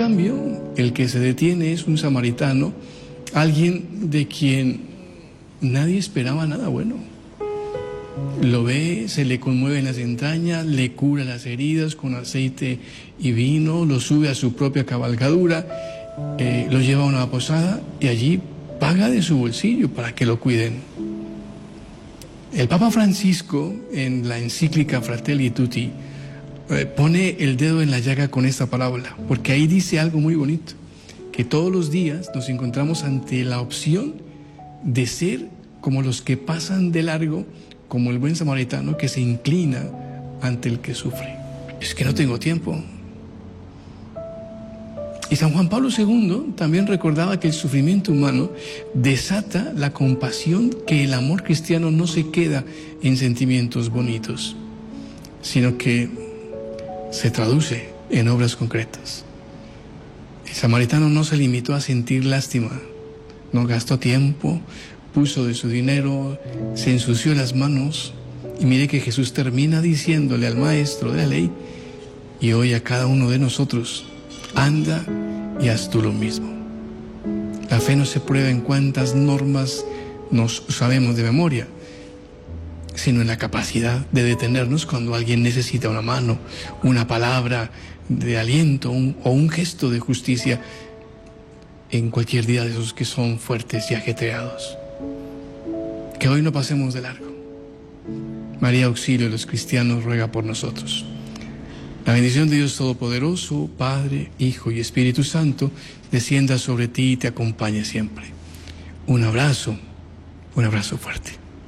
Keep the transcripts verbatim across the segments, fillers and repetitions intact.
cambio, el que se detiene es un samaritano, alguien de quien nadie esperaba nada bueno. Lo ve, se le conmueven las entrañas, le cura las heridas con aceite y vino, lo sube a su propia cabalgadura, eh, lo lleva a una posada y allí paga de su bolsillo para que lo cuiden. El Papa Francisco, en la encíclica Fratelli Tutti, eh, pone el dedo en la llaga con esta parábola, porque ahí dice algo muy bonito, que todos los días nos encontramos ante la opción de ser como los que pasan de largo, como el buen samaritano que se inclina ante el que sufre. Es que no tengo tiempo. Y San Juan Pablo segundo también recordaba que el sufrimiento humano desata la compasión, que el amor cristiano no se queda en sentimientos bonitos, sino que se traduce en obras concretas. El samaritano no se limitó a sentir lástima, no gastó tiempo, puso de su dinero, se ensució las manos, y mire que Jesús termina diciéndole al maestro de la ley, y hoy a cada uno de nosotros, anda y haz tú lo mismo. La fe no se prueba en cuántas normas nos sabemos de memoria, sino en la capacidad de detenernos cuando alguien necesita una mano, una palabra de aliento un, o un gesto de justicia en cualquier día de esos que son fuertes y ajetreados. Que hoy no pasemos de largo. María, auxilio de los cristianos, ruega por nosotros. La bendición de Dios Todopoderoso, Padre, Hijo y Espíritu Santo, descienda sobre ti y te acompañe siempre. Un abrazo, un abrazo fuerte.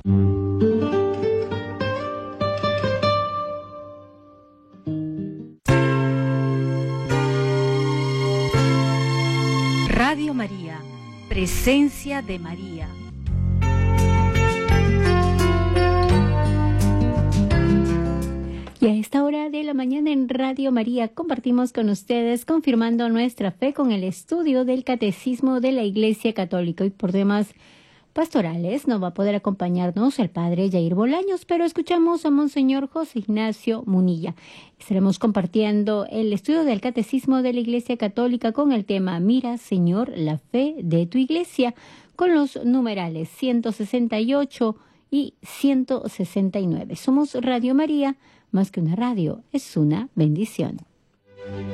Radio María, presencia de María. Y a esta hora de la mañana en Radio María compartimos con ustedes, confirmando nuestra fe con el estudio del Catecismo de la Iglesia Católica. Y por temas pastorales no va a poder acompañarnos el Padre Jair Bolaños, pero escuchamos a Monseñor José Ignacio Munilla. Estaremos compartiendo el estudio del Catecismo de la Iglesia Católica con el tema Mira, Señor, la fe de tu Iglesia, con los numerales ciento sesenta y ocho y ciento sesenta y nueve. Somos Radio María. Más que una radio, es una bendición.